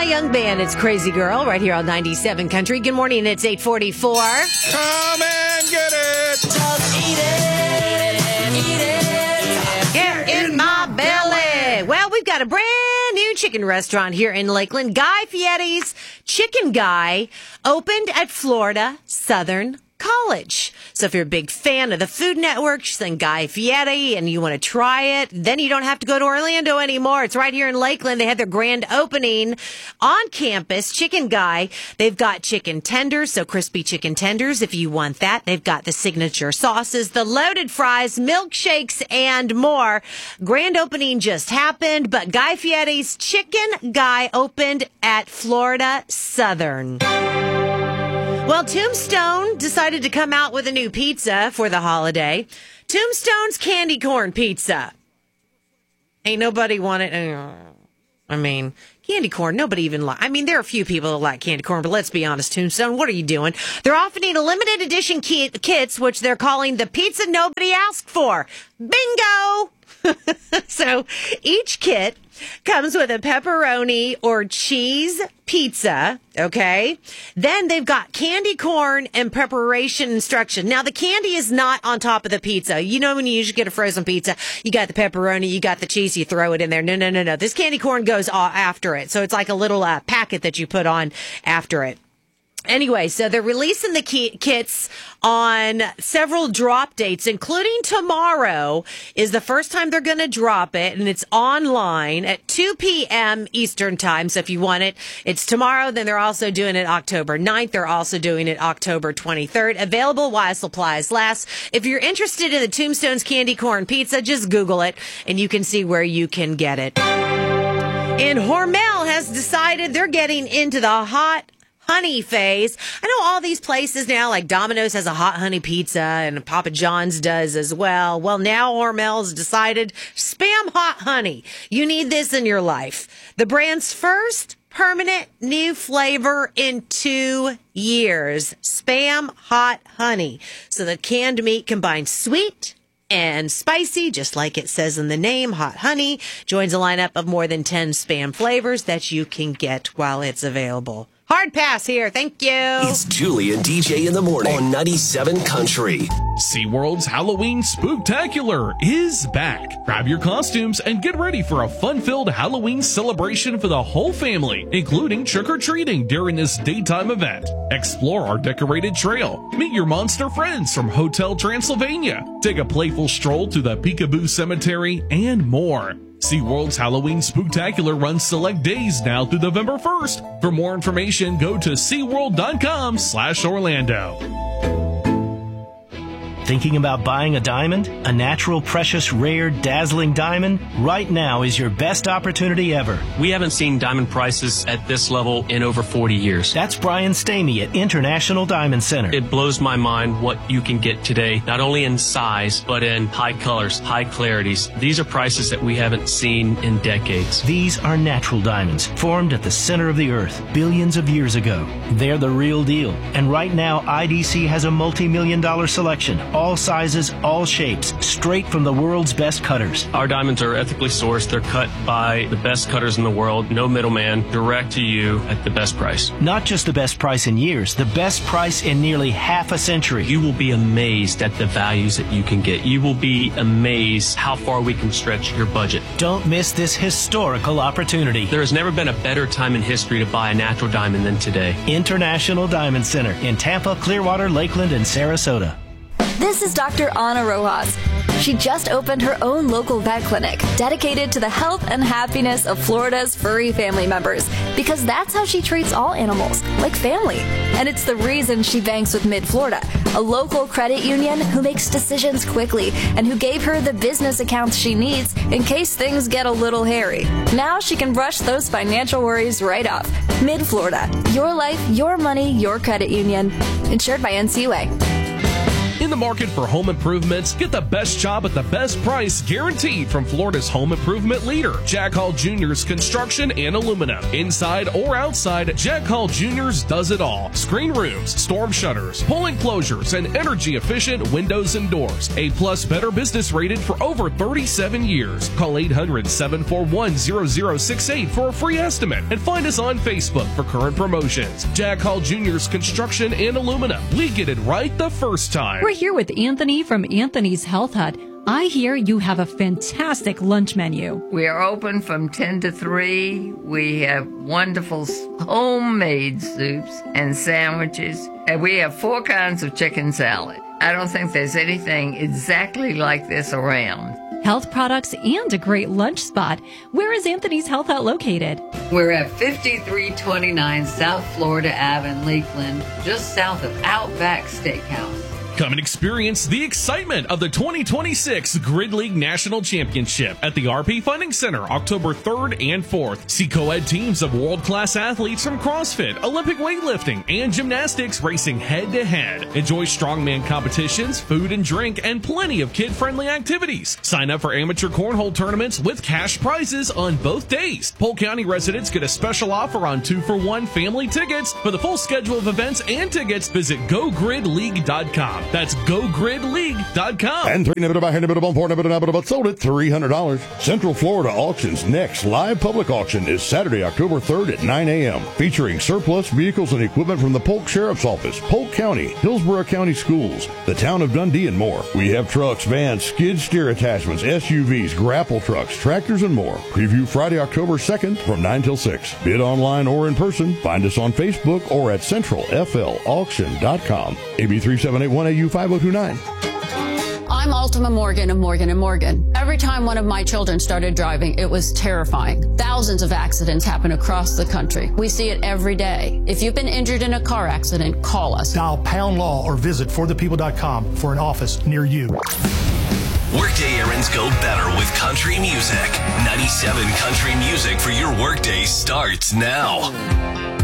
Young Band. It's Crazy Girl right here on 97 Country. Good morning. It's 8:44. Come and get it. Just eat it. Get in my belly. Well, we've got a brand new chicken restaurant here in Lakeland. Guy Fieri's Chicken Guy opened at Florida Southern College. So if you're a big fan of the Food Network, then Guy Fieri, and you want to try it, then you don't have to go to Orlando anymore. It's right here in Lakeland. They had their grand opening on campus. Chicken Guy. They've got chicken tenders, so crispy chicken tenders if you want that. They've got the signature sauces, the loaded fries, milkshakes, and more. Grand opening just happened, but Guy Fieri's Chicken Guy opened at Florida Southern. Well, Tombstone decided to come out with a new pizza for the holiday. Tombstone's candy corn pizza. Ain't nobody want it. I mean, candy corn, nobody even like. I mean, there are a few people that like candy corn, but let's be honest, Tombstone, what are you doing? They're offering a limited edition kits, which they're calling the pizza nobody asked for. Bingo! So each kit comes with a pepperoni or cheese pizza, okay? Then they've got candy corn and preparation instruction. Now, the candy is not on top of the pizza. You know when you usually get a frozen pizza, you got the pepperoni, you got the cheese, you throw it in there. No. This candy corn goes after it. So it's like a little packet that you put on after it. Anyway, so they're releasing the kits on several drop dates, including tomorrow is the first time they're going to drop it, and it's online at 2 p.m. Eastern time. So if you want it, it's tomorrow. Then they're also doing it October 9th. They're also doing it October 23rd. Available while supplies last. If you're interested in the Tombstone's candy corn pizza, just Google it, and you can see where you can get it. And Hormel has decided they're getting into the hot honey phase. I know all these places now, like Domino's has a hot honey pizza and Papa John's does as well. Well, now Hormel's decided spam hot honey. You need this in your life. The brand's first permanent new flavor in 2 years. Spam hot honey. So the canned meat combines sweet and spicy, just like it says in the name. Hot honey joins a lineup of more than 10 spam flavors that you can get while it's available. Hard pass here. Thank you. It's Julie and DJ in the morning on 97 Country. SeaWorld's Halloween Spooktacular is back. Grab your costumes and get ready for a fun-filled Halloween celebration for the whole family, including trick-or-treating during this daytime event. Explore our decorated trail. Meet your monster friends from Hotel Transylvania. Take a playful stroll to the Peekaboo Cemetery and more. SeaWorld's Halloween Spooktacular runs select days now through November 1st. For more information, go to SeaWorld.com/Orlando. Thinking about buying a diamond? A natural, precious, rare, dazzling diamond? Right now is your best opportunity ever. We haven't seen diamond prices at this level in over 40 years. That's Brian Stamey at International Diamond Center. It blows my mind what you can get today, not only in size, but in high colors, high clarities. These are prices that we haven't seen in decades. These are natural diamonds, formed at the center of the earth billions of years ago. They're the real deal. And right now, IDC has a multi-million-dollar selection. All sizes, all shapes, straight from the world's best cutters. Our diamonds are ethically sourced. They're cut by the best cutters in the world. No middleman, direct to you at the best price. Not just the best price in years, the best price in nearly half a century. You will be amazed at the values that you can get. You will be amazed how far we can stretch your budget. Don't miss this historical opportunity. There has never been a better time in history to buy a natural diamond than today. International Diamond Center in Tampa, Clearwater, Lakeland, and Sarasota. This is Dr. Ana Rojas. She just opened her own local vet clinic dedicated to the health and happiness of Florida's furry family members, because that's how she treats all animals, like family. And it's the reason she banks with Mid-Florida, a local credit union who makes decisions quickly and who gave her the business accounts she needs in case things get a little hairy. Now she can brush those financial worries right off. Mid-Florida, your life, your money, your credit union. Insured by NCUA. In the market for home improvements, get the best job at the best price guaranteed from Florida's home improvement leader, Jack Hall Jr.'s Construction and Aluminum. Inside or outside, Jack Hall Jr.'s does it all. Screen rooms, storm shutters, pull enclosures, and energy-efficient windows and doors. A-plus Better Business rated for over 37 years. Call 800-741-0068 for a free estimate and find us on Facebook for current promotions. Jack Hall Jr.'s Construction and Aluminum. We get it right the first time. We're here with Anthony from Anthony's Health Hut. I hear you have a fantastic lunch menu. We are open from 10 to 3. We have wonderful homemade soups and sandwiches. And we have 4 kinds of chicken salad. I don't think there's anything exactly like this around. Health products and a great lunch spot. Where is Anthony's Health Hut located? We're at 5329 South Florida Ave in Lakeland, just south of Outback Steakhouse. Come and experience the excitement of the 2026 Grid League National Championship at the RP Funding Center, October 3rd and 4th. See co-ed teams of world-class athletes from CrossFit, Olympic weightlifting, and gymnastics racing head-to-head. Enjoy strongman competitions, food and drink, and plenty of kid-friendly activities. Sign up for amateur cornhole tournaments with cash prizes on both days. Polk County residents get a special offer on 2-for-1 family tickets. For the full schedule of events and tickets, visit GoGridLeague.com. That's GoGridLeague.com. And sold at $300. Central Florida Auction's next live public auction is Saturday, October 3rd at 9 a.m. featuring surplus vehicles and equipment from the Polk Sheriff's Office, Polk County, Hillsborough County Schools, the town of Dundee, and more. We have trucks, vans, skid steer attachments, SUVs, grapple trucks, tractors, and more. Preview Friday, October 2nd from 9 till 6. Bid online or in person. Find us on Facebook or at centralflauction.com. AB 3781AU 5029. I'm Ultima Morgan of Morgan & Morgan. Every time one of my children started driving, it was terrifying. Thousands of accidents happen across the country. We see it every day. If you've been injured in a car accident, call us. Dial Pound Law or visit forthepeople.com for an office near you. Workday errands go better with country music. 97 Country Music for your workday starts now.